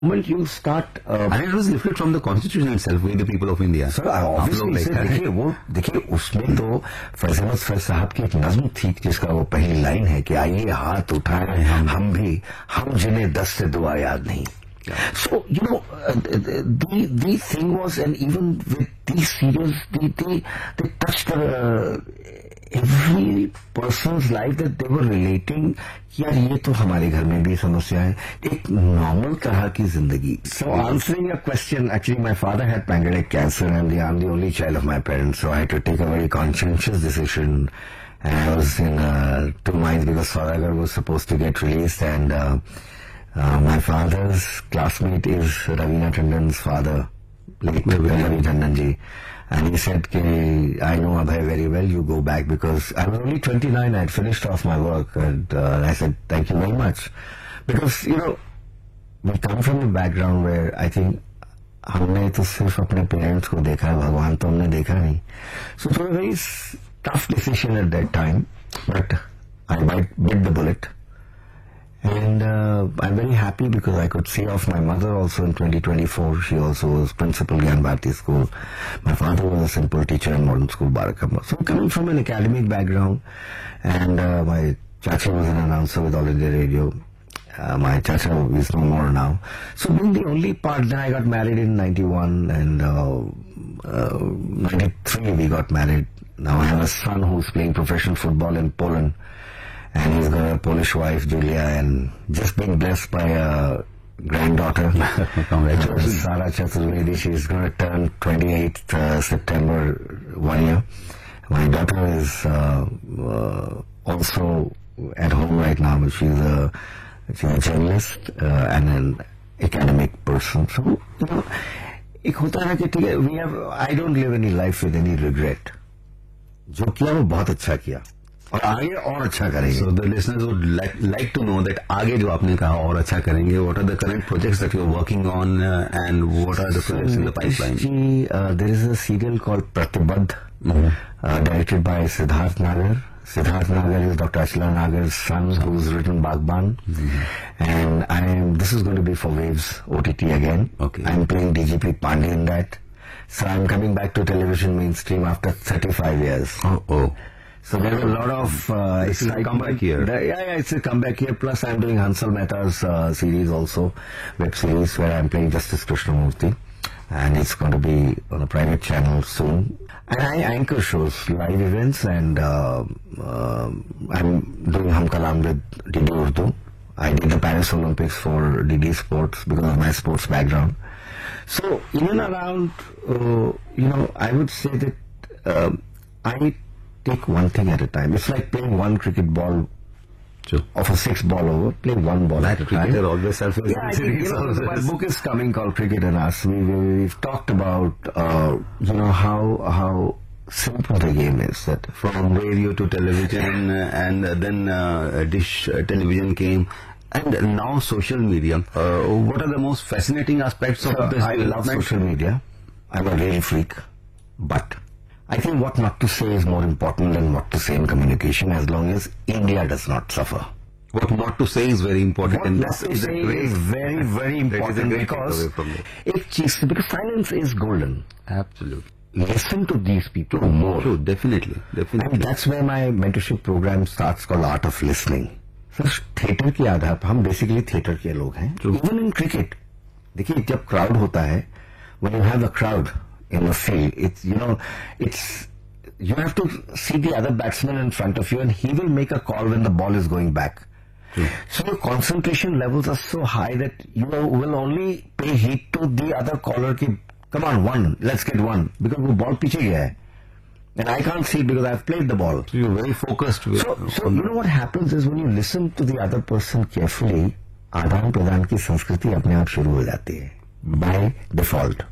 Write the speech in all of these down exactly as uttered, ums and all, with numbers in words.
moment you start, uh, and it was lifted from the constitution itself, with the people of India. Sir, obviously, sir, देखिए वो देखिए उसमें तो फैज़ल अहमद फैज़ साहब की एक नज़्म थी जिसका वो पहली लाइन है कि आइए हाथ उठाएं हम हम भी हम जिन्हें दस से दुआ याद नहीं. So you know uh, the the thing was, and even with these serials, they they, they touched uh, every person's life that they were relating. यार ये तो हमारे घर में भी समस्या है, एक नॉर्मल तरह की जिंदगी. So answering your question, actually my father had pancreatic cancer and I'm the only child of my parents, so I had to take a very conscientious decision. And I was in uh, two minds because Saudagar was supposed to get released, and uh, uh, my father's classmate is Ravina Tandon's father, late Ravi Tandon ji. And he said, I know Abhay very well, you go back, because I was only twenty-nine, I had finished off my work, and uh, I said, thank you very much. Because, you know, we come from a background where I think हमने तो सिर्फ अपने parents को देखा है, भगवान तो हमने देखा नहीं. So it was a very tough decision at that time, but I bit the bullet. And uh, I'm very happy because I could see off my mother also in twenty twenty-four. She also was principal Gyan Bharati School. My father was a simple teacher in modern school, Barakamba. So coming from an academic background, and uh, my chacha was an announcer with All India Radio. Uh, my chacha is no more now. So being the only part, then I got married in ninety-one, and uh, uh, ninety-three we got married. Now I have a son who's playing professional football in Poland. And he's got a Polish wife, Julia, and just being blessed by a granddaughter. Congratulations. Sara Chaturvedi. She's going to turn twenty-eighth uh, September, one year. My daughter is uh, uh, also at home right now, but she's a, she's a journalist uh, and an academic person. So, you know, एक होता है कि we have, I don't live any life with any regret. जो किया वो बहुत अच्छा किया. और आगे और अच्छा करेंगे. So the listeners would like, like to know that आगे जो आपने कहा और अच्छा करेंगे, what are the current projects that you are working on uh, and what are the projects so, in the pipeline? Ji, uh, there is a serial called Pratibadh, mm-hmm. uh, directed by Siddharth Nagar. Siddharth Nagar is Doctor Achla Nagar's son, who's written Baghban. Mm-hmm. And I am, this is going to be for Waves O T T again. Okay. I'm playing D G P Pandey in that. So I'm coming back to television mainstream after thirty-five years. Oh, oh. So there's a lot of uh, it's a comeback here. The, yeah, yeah, it's a comeback here. Plus, I'm doing Hansal Mehta's uh, series also, web series where I'm playing Justice Krishnamurti, and it's going to be on a private channel soon. And I anchor shows, live events, and uh, uh, I'm doing Hum Kalam with D D Urdu. I did the Paris Olympics for D D Sports because of my sports background. So in and around, uh, you know, I would say that uh, I take one thing at a time. It's like playing one cricket ball sure. of a six ball over. Play one ball that at a time. Cricketer always surfaces. Yeah, I think, you know, my book is coming called Cricket and Us. We, we, we've talked about, uh, you know, how how simple the game is. That from radio to television, uh, and then uh, dish uh, television came. And now social media. Uh, what are the most fascinating aspects of so this? I love social media. I'm a real freak. But I think what not to say is more important than what to say in communication, as long as India does not suffer. What not to say is very important. What and not to say is very, very important because, because because silence is golden. Absolutely. Listen to these people True. more. True, definitely, definitely. And that's where my mentorship program starts, called Art of Listening. So, theatre की आधार पर हम basically theatre के लोग हैं. Even in cricket, देखिए जब crowd होता है, when you have a crowd in the field, it's, you know, it's, you have to see the other batsman in front of you and he will make a call when the ball is going back. True. So your concentration levels are so high that you will only pay heed to the other caller ki, come on, one, let's get one, because the ball piche gaya hai. And I can't see it because I've played the ball. So you're very focused. With so, so you know what happens is when you listen to the other person carefully, आदान प्रदान की संस्कृति अपने आप शुरू हो जाती है by default.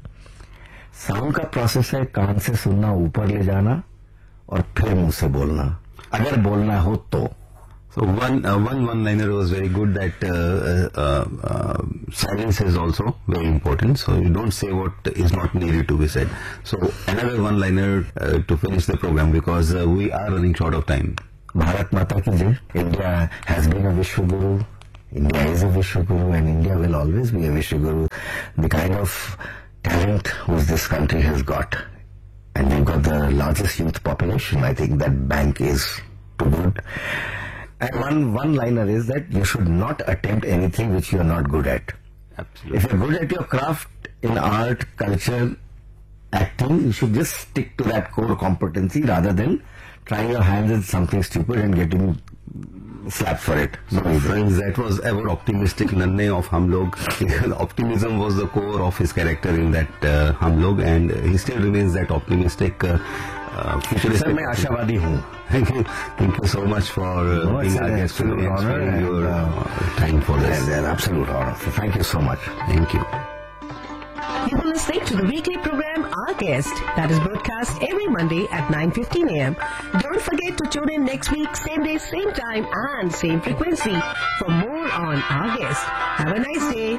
साउंड का प्रोसेस है कान से सुनना, ऊपर ले जाना और फिर मुंह से बोलना, अगर बोलना हो तो. So one uh, one one liner was very good, that uh, uh, uh, silence is also very important. So you don't say what is not needed to be said. So another one liner uh, to finish the program, because uh, we are running short of time. Bharat Mata ki jai. India has been a Vishwa Guru. India is a Vishwaguru and India will always be a Vishwaguru. The kind of talent which this country has got, and we've got the largest youth population, I think that bank is too good. And one one-liner is that you should not attempt anything which you are not good at. Absolutely. If you're good at your craft in art, culture, acting, you should just stick to that core competency rather than trying your hands at something stupid and getting slapped for it. So friends, that was ever optimistic Nanne of Hum Log. Optimism was the core of his character in that uh, Hum Log, and he still remains that optimistic. Uh, uh, futuristic. Sir, मैं आशावादी हूँ. Thank you, thank you so much for uh, no, being our guest today and sparing your uh, time for this. An absolute honor. So thank you so much. Thank you. You will listen to the weekly program Our Guest that is broadcast every Monday at nine fifteen a m Don't forget to tune in next week, same day, same time and same frequency for more on Our Guest. Have a nice day.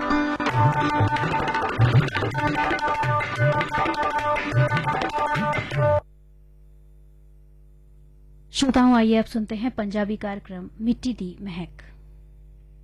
श्रोताओं, आइए अब सुनते हैं पंजाबी कार्यक्रम मिट्टी दी महक।